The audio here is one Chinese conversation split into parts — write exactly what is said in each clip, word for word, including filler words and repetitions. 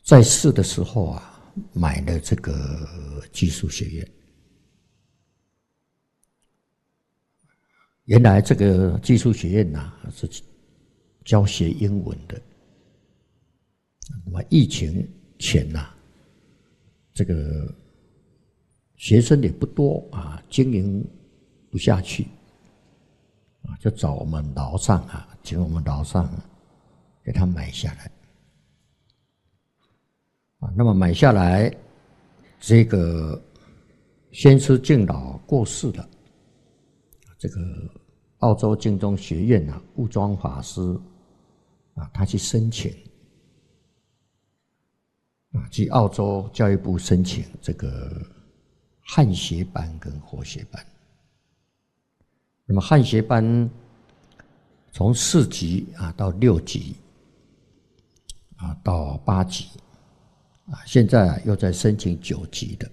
在世的时候啊，买了这个技术学院。原来这个技术学院呐、啊、是教学英文的。那么疫情前呐、啊，这个学生也不多啊，经营不下去啊，就找我们楼上啊，请我们楼上给他买下来啊。那么买下来，这个先师敬老过世了，这个澳洲净宗学院啊，悟庄法师啊，他去申请啊，去澳洲教育部申请这个汉学班跟活学班。那么汉学班从四级啊到六级啊到八级啊，现在啊又在申请九级的。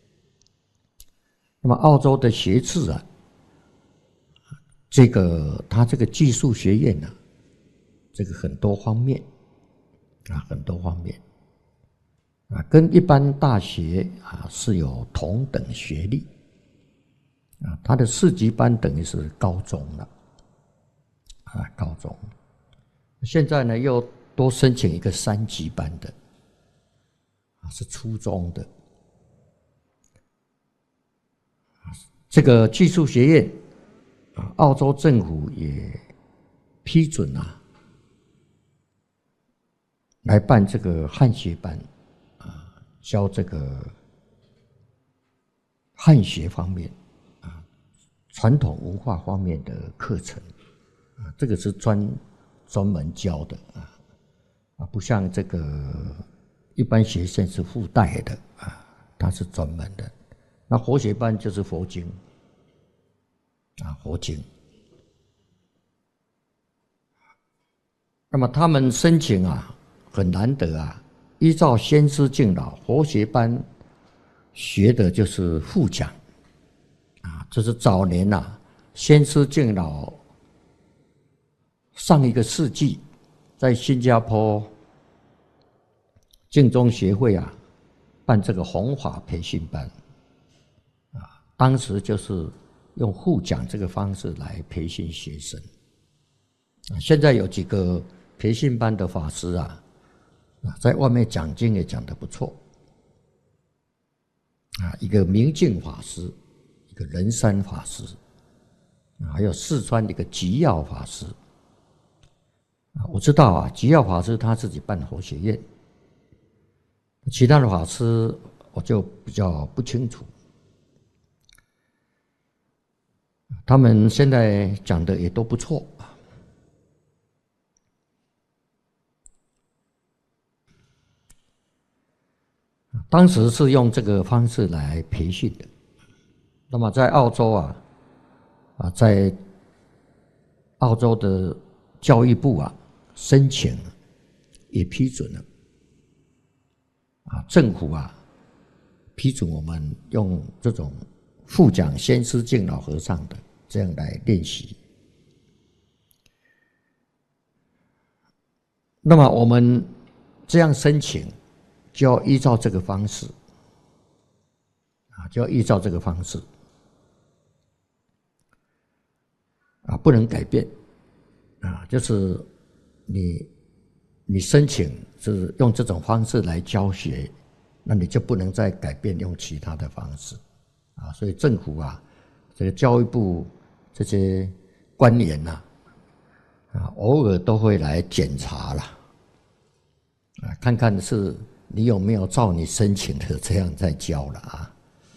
那么澳洲的学制啊，这个他这个技术学院呢、啊，这个很多方面啊，很多方面啊，跟一般大学啊是有同等学历啊，他的四级班等于是高中了啊，高中。现在呢又多申请一个三级班的啊，是初中的。这个技术学院啊，澳洲政府也批准啊，来办这个汉学班啊，教这个汉学方面啊，传统文化方面的课程啊，这个是专专门教的啊啊，不像这个一般学生是附带的啊，它是专门的。那活学班就是佛经啊，佛经。那么他们申请啊，很难得啊，依照先师敬老活学班学的就是复讲啊，这是早年啊，先师敬老上一个世纪在新加坡净宗协会啊办这个弘法培训班啊，当时就是用互讲这个方式来培训学生啊。现在有几个培训班的法师啊，在外面讲经也讲得不错啊，一个明镜法师，一个仁山法师，还有四川的一个吉耀法师啊。我知道啊，吉耀法师他自己办活学院，其他的法师我就比较不清楚。他们现在讲的也都不错。当时是用这个方式来培训的。那么在澳洲啊，啊，在澳洲的教育部啊申请也批准了，啊，政府啊批准我们用这种复讲先师敬老和尚的这样来练习。那么我们这样申请，就要依照这个方式啊，就要依照这个方式啊，不能改变啊。就是你你申请是用这种方式来教学，那你就不能再改变用其他的方式啊。所以政府啊，这个教育部这些官员呐啊，偶尔都会来检查啦啊，看看是你有没有照你申请的这样在教了啊。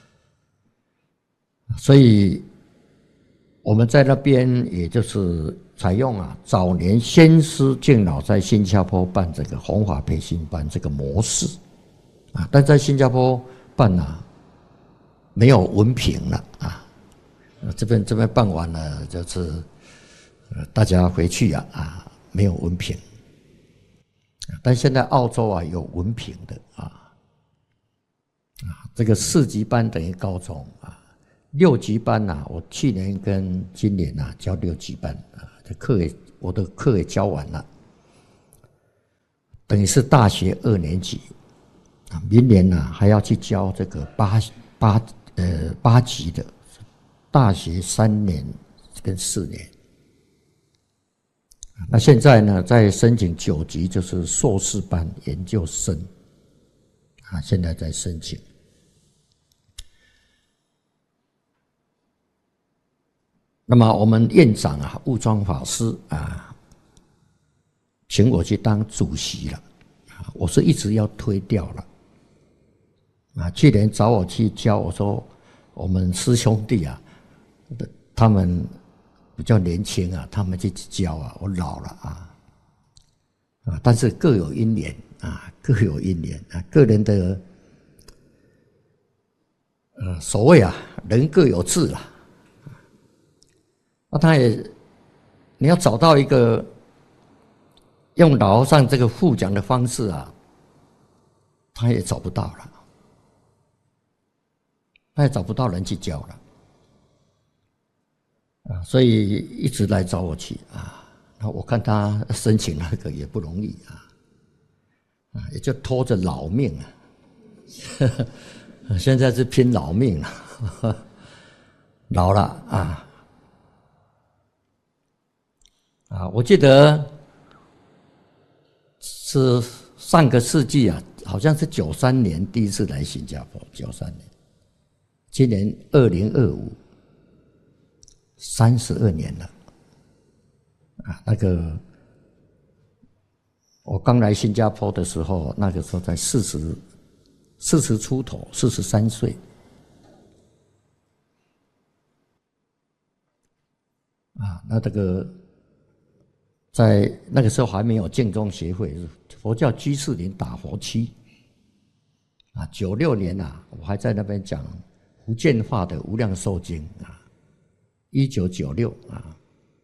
所以我们在那边也就是采用啊早年先师敬老在新加坡办这个弘法培训班这个模式啊，但在新加坡办啊没有文凭了啊，这边这边办完了就是大家回去啊啊没有文凭。但现在澳洲啊有文凭的啊，啊，这个四级班等于高中啊，六级班呐、啊，我去年跟今年呐、啊、教六级班啊，这课也我的课也教完了，等于是大学二年级明年呢、啊、还要去教这个八八呃八级的大学三年跟四年。那现在呢，在申请九级，就是硕士班研究生啊，现在在申请。那么我们院长啊，悟庄法师啊，请我去当主席了，我是一直要推掉了。啊，去年找我去教，我说我们师兄弟啊，他们比较年轻啊，他们去教啊，我老了啊，啊，但是各有因缘啊，各有因缘啊，个人的呃所谓啊，人各有志啦。那他也，你要找到一个用老和尚这个复讲的方式啊，他也找不到了。他也找不到人去教了，啊，所以一直来找我去啊。那我看他申请那个也不容易啊，啊，也就拖着老命啊。现在是拼老命了，老了啊啊！我记得是上个世纪啊，好像是九三年第一次来新加坡，九三年。今年二零二五，三十二年了，啊，那个我刚来新加坡的时候，那个时候才四十，四十出头，四十三岁，啊，那这个在那个时候还没有净宗协会，佛教居士林打佛区，啊，九六年啊，我还在那边讲福建话的《无量寿经》啊，一九九六啊，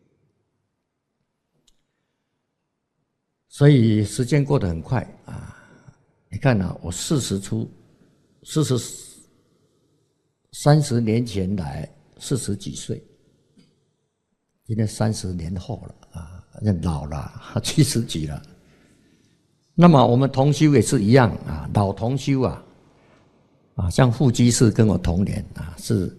所以时间过得很快啊。你看啊，我四十出，四十三十年前来，四十几岁，今天三十年后了啊，老了，七十几了。那么我们同修也是一样啊，老同修啊。啊，像副居士跟我同年啊，是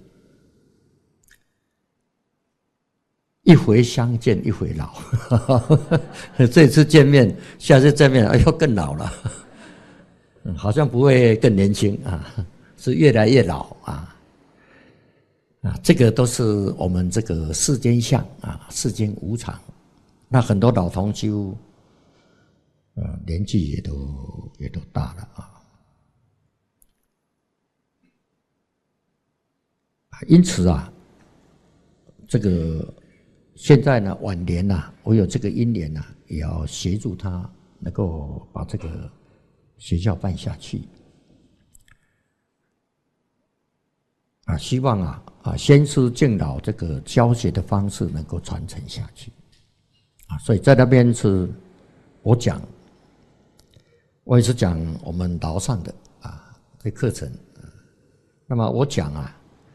一回相见一回老，这次见面，下次见面，哎呦更老了，好像不会更年轻啊，是越来越老啊啊，这个都是我们这个世间相啊，世间无常。那很多老同修，呃，年纪也都也都大了啊。因此啊，这个现在呢晚年呐、啊，我有这个因缘呐、啊，也要协助他能够把这个学校办下去啊，希望啊啊先师敬老这个教学的方式能够传承下去啊，所以在那边是我讲，我也是讲我们老上的啊这课程啊，那么我讲啊。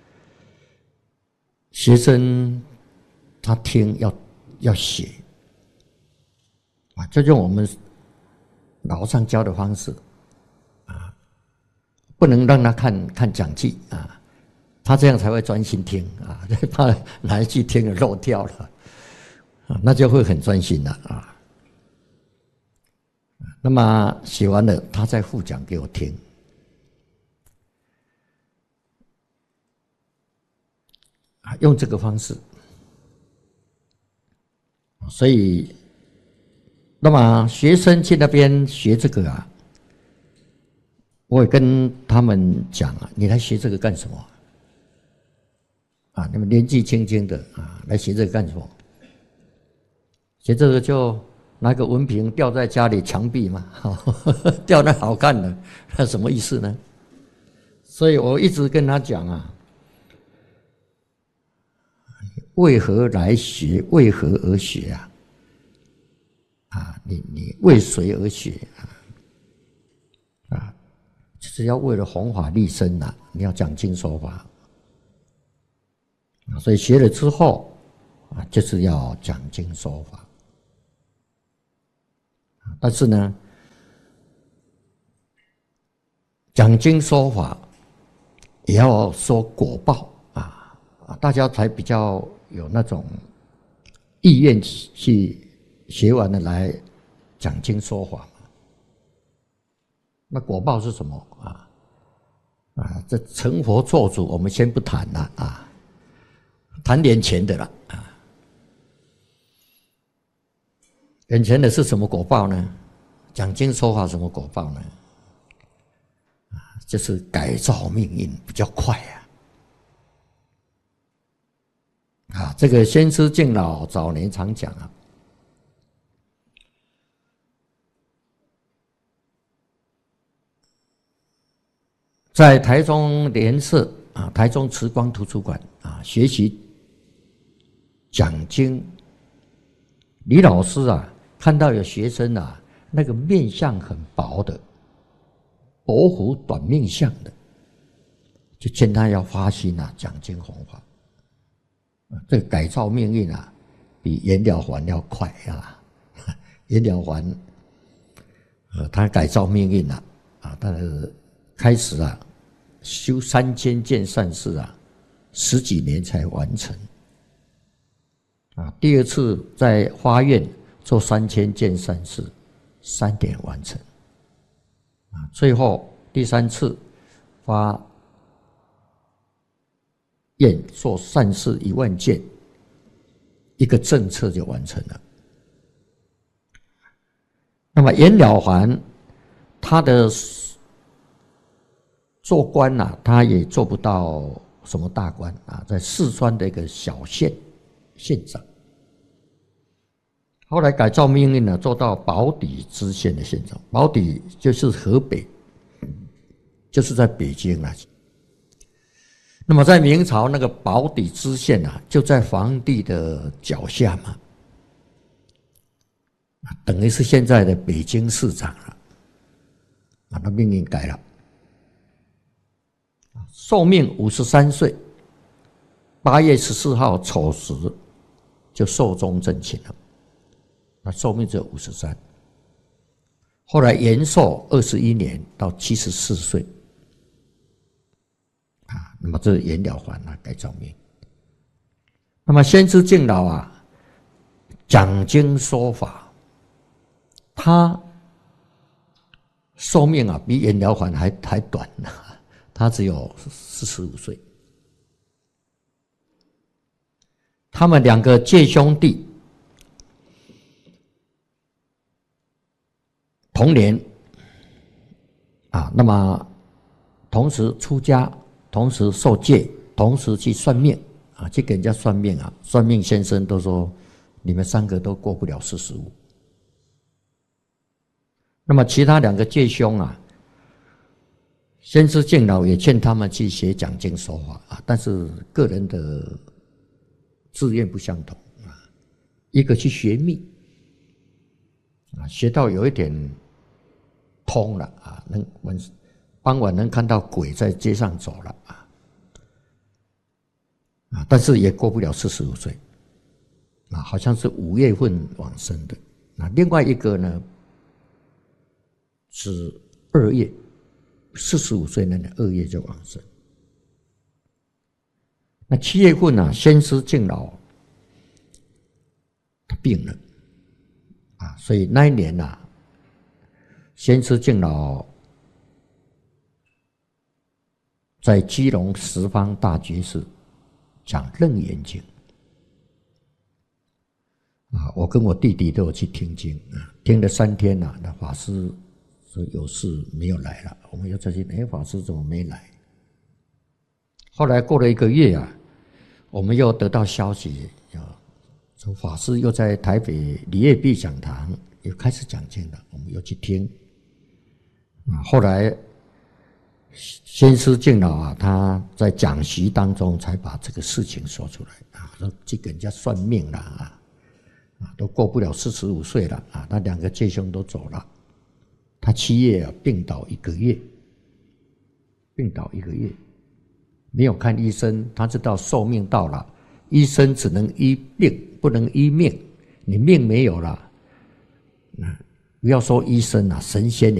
学生他听要要写啊，这就是我们老上教的方式啊，不能让他看看讲记啊，他这样才会专心听啊，怕哪一句听了漏掉了啊，那就会很专心了啊。那么写完了，他再复讲给我听。用这个方式，所以，那么学生去那边学这个啊，我也跟他们讲啊，你来学这个干什么？啊，你们年纪轻轻的啊，来学这个干什么？学这个就拿个文凭吊在家里墙壁嘛，吊那好看的，那什么意思呢？所以我一直跟他讲啊。为何来学？为何而学啊？啊，你你为谁而学啊？啊，就是要为了弘法利生呐、啊！你要讲经说法啊，所以学了之后啊，就是要讲经说法。但是呢， 讲经说法也要说果报啊，大家才比较有那种意愿去学完了来讲经说法嘛。那果报是什么啊？啊，这成佛做主，我们先不谈了啊，谈眼前的了啊。眼前的是什么果报呢？讲经说法什么果报呢？啊，就是改造命运比较快啊。啊，这个先师敬老早年常讲啊，在台中联社啊，台中慈光图书馆啊，学习讲经，李老师啊，看到有学生啊，那个面相很薄的，薄福短命相的，就劝他要发心啊，讲经弘法。这个改造命运啊，比颜了还要快啊！颜了还，呃，他改造命运啊，啊，他的开始啊，修三千件善事啊，十几年才完成。啊，第二次在花院做三千件善事，三点完成。啊，最后第三次发愿做善事一万件，一个政策就完成了。那么颜了还他的做官啊，他也做不到什么大官啊，在四川的一个小县县长。后来改造命运呢，做到宝坻知县的县长。宝坻就是河北，就是在北京啊。那么在明朝那个宝坻知县啊，就在皇帝的脚下嘛，等于是现在的北京市长了，把他命运改了。寿命五十三岁，八月十四号丑时就寿终正寝了。那寿命只有五十三，后来延寿二十一年到七十四岁。啊，那么这是颜了还啊，改造命。那么先师敬老啊，讲经说法，他寿命啊比颜了还还还短呢，他只有四十五岁。他们两个借兄弟，同年啊，那么同时出家。同时受戒，同时去算命啊，去给人家算命啊。算命先生都说，你们三个都过不了四十五。那么其他两个戒兄啊，先师敬老也劝他们去学讲经说法啊，但是个人的志愿不相同啊。一个去学密啊，学到有一点通了啊，能闻。傍晚能看到鬼在街上走了啊，啊，但是也过不了四十五岁，啊，好像是五月份往生的。那另外一个呢，是二月，四十五岁那年二月就往生。那七月份啊，先师敬老他病了，啊，所以那一年啊，先师敬老在基隆十方大觉寺讲《楞严经》啊，我跟我弟弟都有去听经啊，听了三天啊，那法师说有事没有来了，我们又再去，哎，法师怎么没来？后来过了一个月啊，我们又得到消息，说法师又在台北李业碧讲堂又开始讲经了，我们又去听啊，后来。先师敬老啊，他在讲习当中才把这个事情说出来啊，说去给人家算命了啊，啊，都过不了四十五岁了啊，那两个戒兄都走了，他七月啊病倒一个月，病倒一个月，没有看医生，他知道寿命到了，医生只能医病，不能医命，你命没有了，不要说医生啊，神仙